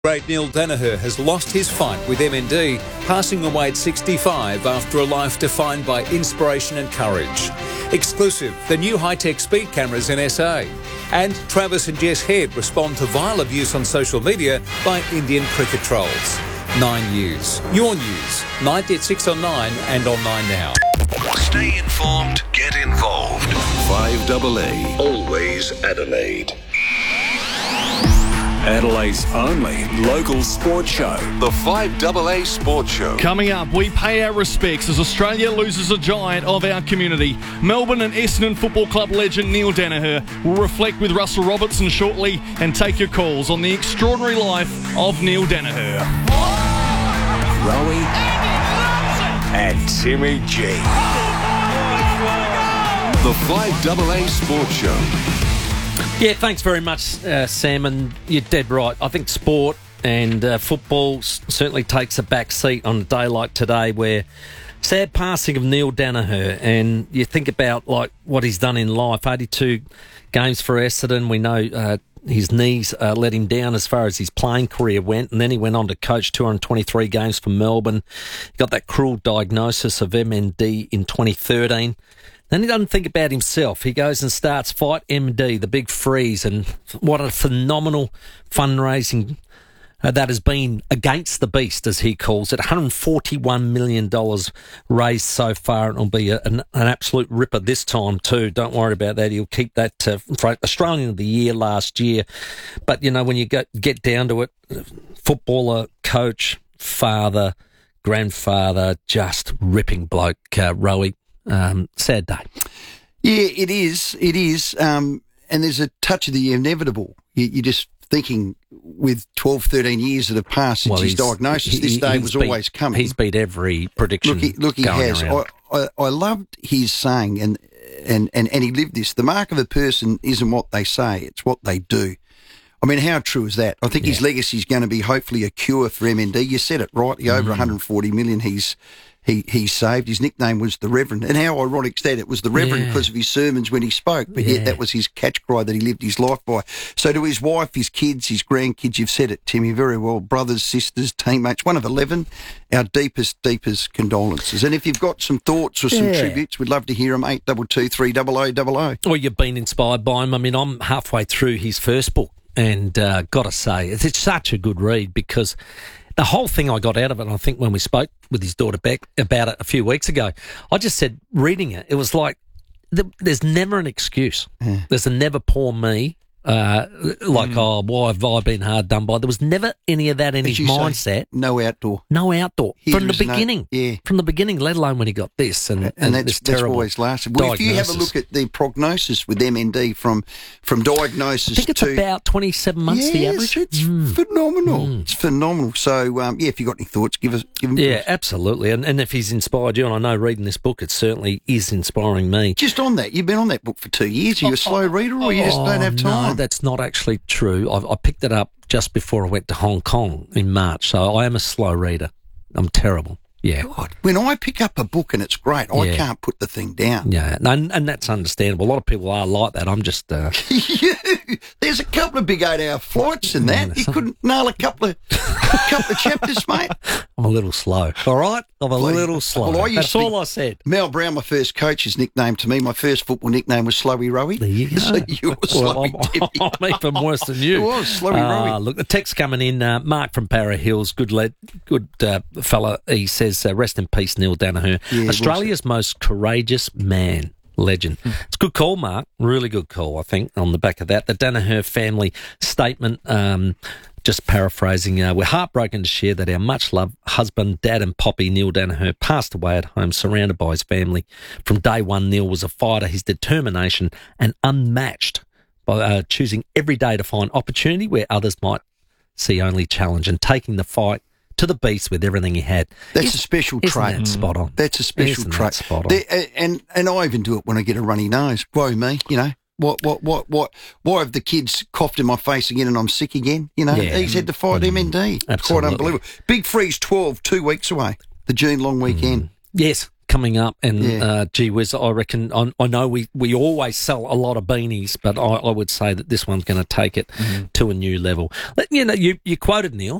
Great Neil Danaher has lost his fight with MND, passing away at 65 after a life defined by inspiration and courage. Exclusive, the new high-tech speed cameras in SA. And Travis and Jess Head respond to vile abuse on social media by Indian cricket trolls. 9 News. Your news. 9 at 6 on 9 and on 9 Now. Stay informed, get involved. 5AA, always Adelaide. Adelaide's only local sports show, the 5AA Sports Show. Coming up, we pay our respects as Australia loses a giant of our community. Melbourne and Essendon Football Club legend Neil Danaher will reflect with Russell Robertson shortly and take your calls on the extraordinary life of Neil Danaher. Rowie and Timmy G. The 5AA Sports Show. Yeah, thanks very much, Sam, and you're dead right. I think sport and football certainly takes a back seat on a day like today where sad passing of Neil Danaher, and you think about like what he's done in life, 82 games for Essendon. We know his knees let him down as far as his playing career went, and then he went on to coach 223 games for Melbourne. He got that cruel diagnosis of MND in 2013. Then he doesn't think about himself. He goes and starts Fight MD, the big freeze, and what a phenomenal fundraising that has been against the beast, as he calls it. $141 million raised so far, and it'll be an absolute ripper this time too. Don't worry about that. He'll keep that for Australian of the Year last year. But, you know, when you get down to it, footballer, coach, father, grandfather, just ripping bloke, Rowie. Sad day. Yeah, it is. It is. And there's a touch of the inevitable. You're just thinking with 12, 13 years that have passed since his diagnosis, this day was always coming. He's beat every prediction. Look, he has. I loved his saying, and he lived this. The mark of a person isn't what they say, it's what they do. I mean, how true is that? I think his legacy is going to be hopefully a cure for MND. You said it rightly, over 140 million he saved. His nickname was the Reverend. And how ironic is that? It was the Reverend because of his sermons when he spoke, but yet that was his catch cry that he lived his life by. So to his wife, his kids, his grandkids, you've said it, Timmy, very well, brothers, sisters, teammates, one of 11, our deepest condolences. And if you've got some thoughts or some tributes, we'd love to hear them, 822 300 00. Well, you've been inspired by him. I mean, I'm halfway through his first book, and got to say, it's such a good read because the whole thing I got out of it, and I think when we spoke with his daughter Beck about it a few weeks ago, I just said, reading it, it was like there's never an excuse. Yeah. There's a never poor me, oh, why have I been hard done by? There was never any of that in his mindset. No outdoor. From the beginning. From the beginning, let alone when he got this. And that's always lasted. Well, if you have a look at the prognosis with MND from diagnosis to... I think it's about 27 months, the average. It's phenomenal. It's phenomenal. So, if you've got any thoughts, give them to us. Absolutely. And if he's inspired you, and I know reading this book, it certainly is inspiring me. Just on that, you've been on that book for 2 years. Are you a slow reader or you just don't have time? No, that's not actually true. I picked it up just before I went to Hong Kong in March, so I am a slow reader. I'm terrible. Yeah. God, when I pick up a book and it's great, I can't put the thing down. Yeah, and that's understandable. A lot of people are like that. I'm just... There's a couple of big 8-hour flights in that. You couldn't nail a couple of chapters, mate. I'm a little slow. All right? I'm a little slow. Well, that's all I said. Mel Brown, my first coach, his nickname to me, my first football nickname was Slowy Rowie. There you go. So you were Slowy I'm even worse than you. It was Slowy Rowie. Look, the text coming in, Mark from Para Hills, good fella. He says, rest in peace, Neil Danaher. Yeah, Australia's most courageous man. Legend. It's a good call, Mark. Really good call, I think, on the back of that. The Danaher family statement, just paraphrasing, we're heartbroken to share that our much-loved husband, dad and poppy, Neil Danaher, passed away at home surrounded by his family. From day one, Neil was a fighter. His determination and unmatched by choosing every day to find opportunity where others might see only challenge and taking the fight to the beast with everything he had. That's a special trait. That spot on? That's a special trait. Spot on? And I even do it when I get a runny nose. Woe me, you know. What? Why have the kids coughed in my face again and I'm sick again? You know, he's had to fight MND. Absolutely. Quite unbelievable. Big Freeze 12, 2 weeks away. The June long weekend. Yes. coming up, and gee whiz, I reckon, I know we always sell a lot of beanies, but I would say that this one's going to take it to a new level. You quoted Neil.